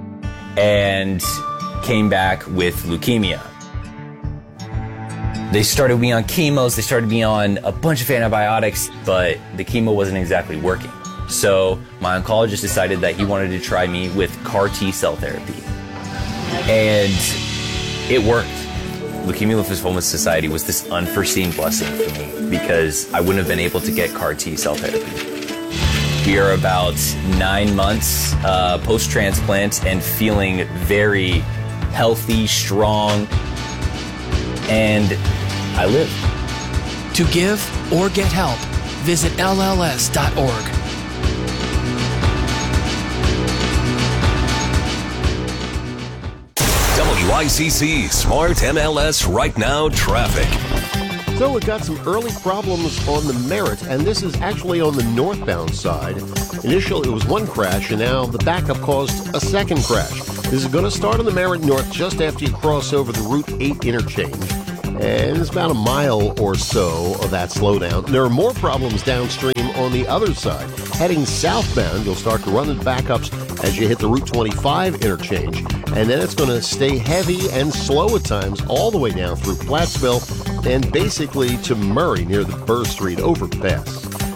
And came back with leukemia. They started me on chemos. They started me on a bunch of antibiotics, but the chemo wasn't exactly working. So my oncologist decided that he wanted to try me with CAR T-cell therapy. And it worked. Leukemia Lymphoma Society was this unforeseen blessing for me because I wouldn't have been able to get CAR T-cell therapy. We are about 9 months post-transplant and feeling very healthy, strong, and I live. To give or get help, visit LLS.org. WICC Smart MLS Right Now Traffic. So we've got some early problems on the Merritt, and this is actually on the northbound side. Initially, it was one crash, and now the backup caused a second crash. This is going to start on the Merritt North just after you cross over the Route 8 interchange. And it's about a mile or so of that slowdown. There are more problems downstream on the other side. Heading southbound, you'll start to run into backups as you hit the Route 25 interchange. And then it's going to stay heavy and slow at times all the way down through Plattsville and basically to Murray near the Burr Street overpass.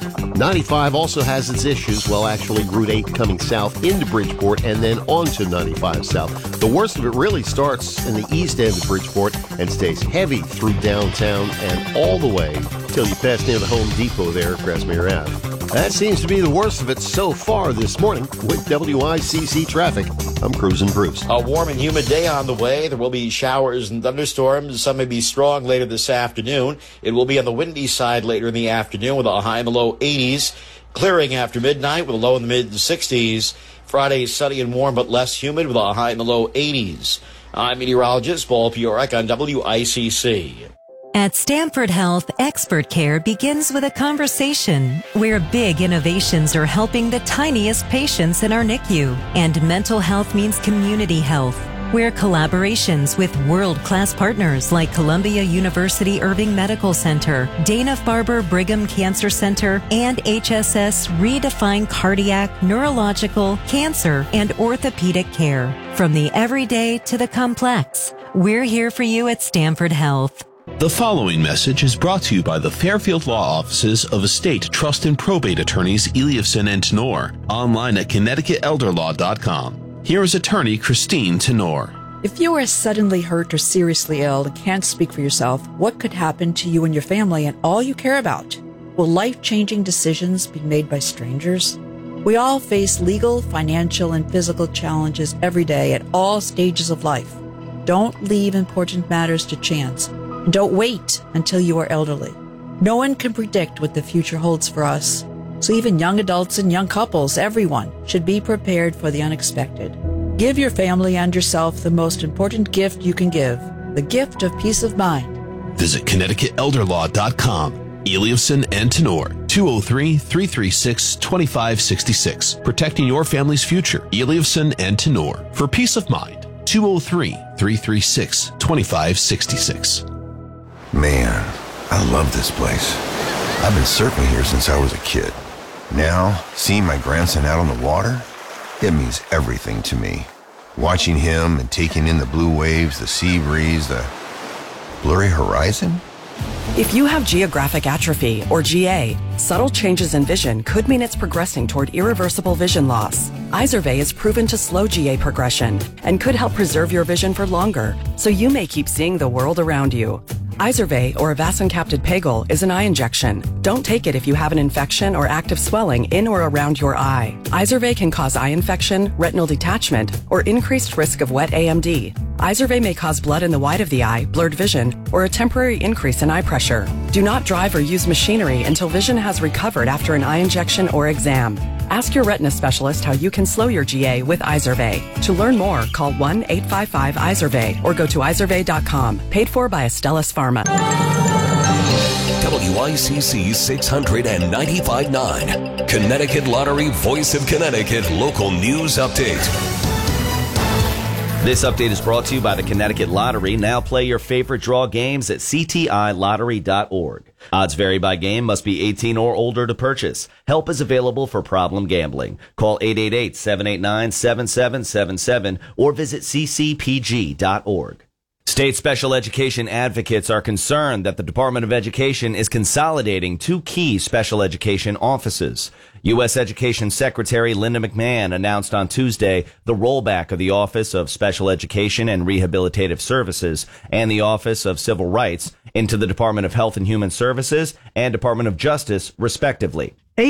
95 also has its issues. Well, actually, Route 8 coming south into Bridgeport and then onto 95 south. The worst of it really starts in the east end of Bridgeport and stays heavy through downtown and all the way till you pass near the Home Depot there at Grasmere Ave. That seems to be the worst of it so far this morning. With WICC traffic, I'm Cruising Bruce. A warm and humid day on the way. There will be showers and thunderstorms. Some may be strong later this afternoon. It will be on the windy side later in the afternoon with a high in the low 80s. Clearing after midnight with a low in the mid-60s. Friday sunny and warm but less humid with a high in the low 80s. I'm meteorologist Paul Piorek on WICC. At Stanford Health, expert care begins with a conversation where big innovations are helping the tiniest patients in our NICU. And mental health means community health, where collaborations with world-class partners like Columbia University Irving Medical Center, Dana-Farber Brigham Cancer Center, and HSS redefine cardiac, neurological, cancer, and orthopedic care. From the everyday to the complex, we're here for you at Stanford Health. The following message is brought to you by the Fairfield Law Offices of Estate, Trust, and Probate Attorneys Eliasson and Tenor, online at ConnecticutElderLaw.com. Here is attorney Christine Tenor. If you are suddenly hurt or seriously ill and can't speak for yourself, what could happen to you and your family and all you care about? Will life-changing decisions be made by strangers? We all face legal, financial, and physical challenges every day at all stages of life. Don't leave important matters to chance. And don't wait until you are elderly. No one can predict what the future holds for us. So even young adults and young couples, everyone, should be prepared for the unexpected. Give your family and yourself the most important gift you can give, the gift of peace of mind. Visit ConnecticutElderLaw.com. Eliasson and Tenor, 203-336-2566. Protecting your family's future. Eliasson and Tenor. For peace of mind, 203-336-2566. Man, I love this place. I've been surfing here since I was a kid. Now, seeing my grandson out on the water, it means everything to me. Watching him and taking in the blue waves, the sea breeze, the blurry horizon. If you have geographic atrophy, or GA, subtle changes in vision could mean it's progressing toward irreversible vision loss. Izervay is proven to slow GA progression and could help preserve your vision for longer, so you may keep seeing the world around you. Izervay, or avacincaptad pegol, is an eye injection. Don't take it if you have an infection or active swelling in or around your eye. Izervay can cause eye infection, retinal detachment, or increased risk of wet AMD. Izervay may cause blood in the white of the eye, blurred vision, or a temporary increase in eye pressure. Do not drive or use machinery until vision has recovered after an eye injection or exam. Ask your retina specialist how you can slow your GA with Izervay. To learn more, call 1-855-IZERVAY or go to izervay.com. Paid for by Astellas Pharma. WICC 695.9, Connecticut Lottery Voice of Connecticut Local News Update. This update is brought to you by the Connecticut Lottery. Now play your favorite draw games at ctilottery.org. Odds vary by game, must be 18 or older to purchase. Help is available for problem gambling. Call 888-789-7777 or visit ccpg.org. State special education advocates are concerned that the Department of Education is consolidating two key special education offices. U.S. Education Secretary Linda McMahon announced on Tuesday the rollback of the Office of Special Education and Rehabilitative Services and the Office of Civil Rights into the Department of Health and Human Services and Department of Justice, respectively.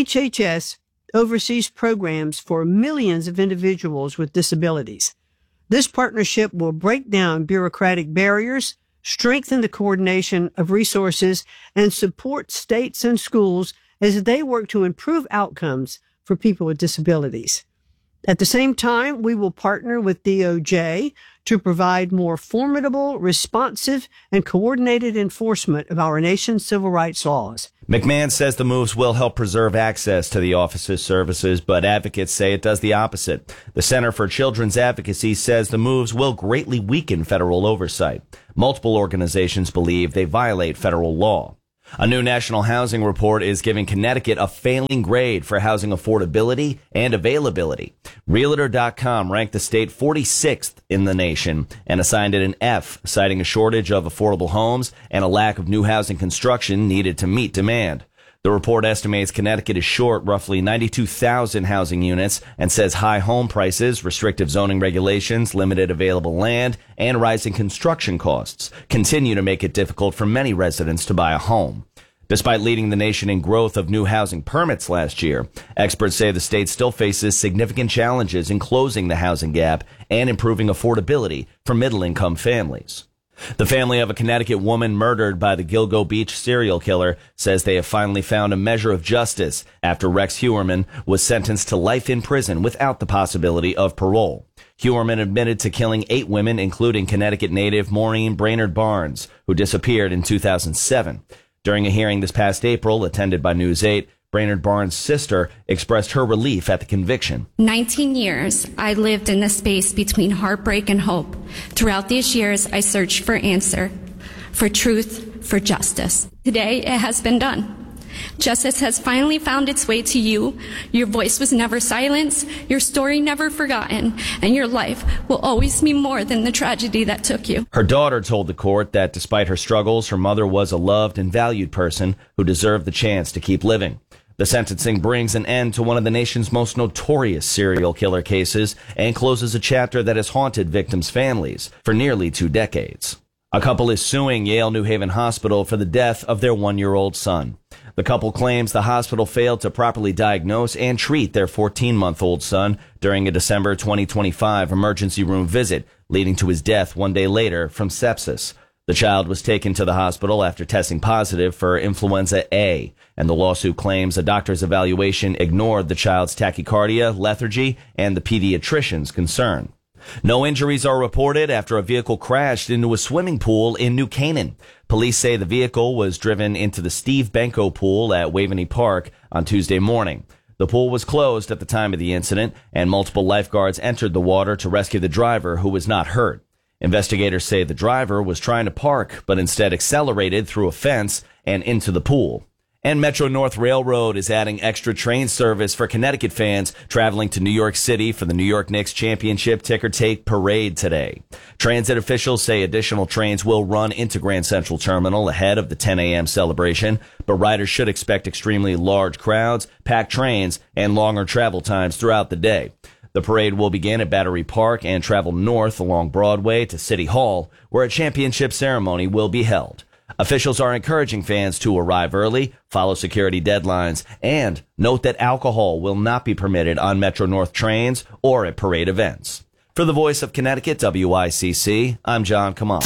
HHS oversees programs for millions of individuals with disabilities. This partnership will break down bureaucratic barriers, strengthen the coordination of resources, and support states and schools as they work to improve outcomes for people with disabilities. At the same time, we will partner with DOJ to provide more formidable, responsive, and coordinated enforcement of our nation's civil rights laws. McMahon says the moves will help preserve access to the office's services, but advocates say it does the opposite. The Center for Children's Advocacy says the moves will greatly weaken federal oversight. Multiple organizations believe they violate federal law. A new national housing report is giving Connecticut a failing grade for housing affordability and availability. Realtor.com ranked the state 46th in the nation and assigned it an F, citing a shortage of affordable homes and a lack of new housing construction needed to meet demand. The report estimates Connecticut is short roughly 92,000 housing units and says high home prices, restrictive zoning regulations, limited available land, and rising construction costs continue to make it difficult for many residents to buy a home. Despite leading the nation in growth of new housing permits last year, experts say the state still faces significant challenges in closing the housing gap and improving affordability for middle-income families. The family of a Connecticut woman murdered by the Gilgo Beach serial killer says they have finally found a measure of justice after Rex Heuermann was sentenced to life in prison without the possibility of parole. Heuermann admitted to killing 8 women, including Connecticut native Maureen Brainerd Barnes, who disappeared in 2007. During a hearing this past April, attended by News 8, Brainerd Barnes' sister expressed her relief at the conviction. 19 years, I lived in the space between heartbreak and hope. Throughout these years, I searched for answer, for truth, for justice. Today, it has been done. Justice has finally found its way to you. Your voice was never silenced, your story never forgotten, and your life will always mean more than the tragedy that took you. Her daughter told the court that despite her struggles, her mother was a loved and valued person who deserved the chance to keep living. The sentencing brings an end to one of the nation's most notorious serial killer cases and closes a chapter that has haunted victims' families for nearly 2 decades. A couple is suing Yale New Haven Hospital for the death of their 1-year-old son. The couple claims the hospital failed to properly diagnose and treat their 14-month-old son during a December 2025 emergency room visit, leading to his death 1 day later from sepsis. The child was taken to the hospital after testing positive for influenza A, and the lawsuit claims a doctor's evaluation ignored the child's tachycardia, lethargy, and the pediatrician's concern. No injuries are reported after a vehicle crashed into a swimming pool in New Canaan. Police say the vehicle was driven into the Steve Benko pool at Waveney Park on Tuesday morning. The pool was closed at the time of the incident, and multiple lifeguards entered the water to rescue the driver, who was not hurt. Investigators say the driver was trying to park, but instead accelerated through a fence and into the pool. And Metro North Railroad is adding extra train service for Connecticut fans traveling to New York City for the New York Knicks Championship Ticker Tape Parade today. Transit officials say additional trains will run into Grand Central Terminal ahead of the 10 a.m. celebration, but riders should expect extremely large crowds, packed trains, and longer travel times throughout the day. The parade will begin at Battery Park and travel north along Broadway to City Hall, where a championship ceremony will be held. Officials are encouraging fans to arrive early, follow security deadlines, and note that alcohol will not be permitted on Metro North trains or at parade events. For the Voice of Connecticut, WICC, I'm John Kamal.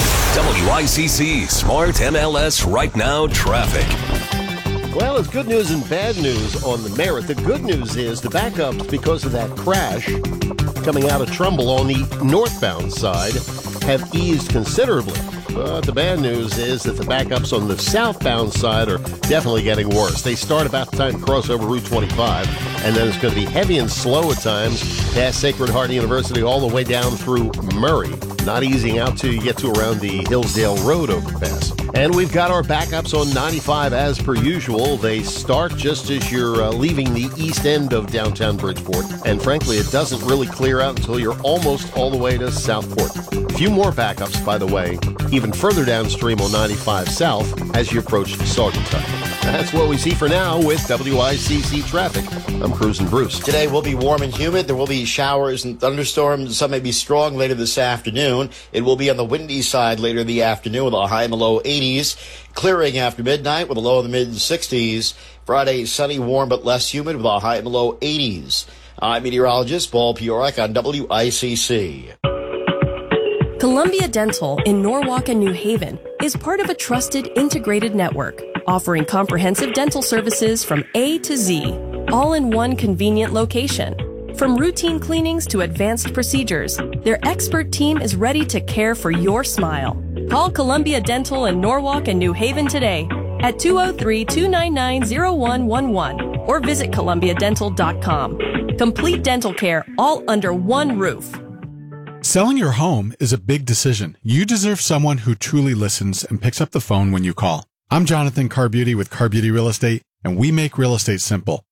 WICC Smart MLS Right Now Traffic. Well, it's good news and bad news on the Merritt. The good news is the backups, because of that crash coming out of Trumbull on the northbound side, have eased considerably. But the bad news is that the backups on the southbound side are definitely getting worse. They start about the time to cross over Route 25, and then it's going to be heavy and slow at times past Sacred Heart University all the way down through Murray. not easing out till you get to around the Hillsdale Road overpass. And we've got our backups on 95 as per usual. They start just as you're leaving the east end of downtown Bridgeport. And frankly, it doesn't really clear out until you're almost all the way to Southport. A few more backups, by the way, even further downstream on 95 South as you approach Saugatuck. That's what we see for now with WICC traffic. I'm Cruising Bruce. Today will be warm and humid. There will be showers and thunderstorms. Some may be strong later this afternoon. It will be on the windy side later in the afternoon with a high in the low 80s. Clearing after midnight with a low in the mid-60s. Friday, sunny, warm, but less humid with a high in the low 80s. I'm meteorologist Paul Piorek on WICC. Columbia Dental in Norwalk and New Haven is part of a trusted integrated network, offering comprehensive dental services from A to Z, all in one convenient location. From routine cleanings to advanced procedures, their expert team is ready to care for your smile. Call Columbia Dental in Norwalk and New Haven today at 203-299-0111 or visit columbiadental.com. Complete dental care all under one roof. Selling your home is a big decision. You deserve someone who truly listens and picks up the phone when you call. I'm Jonathan Carbeauty with Carbeauty Real Estate, and we make real estate simple.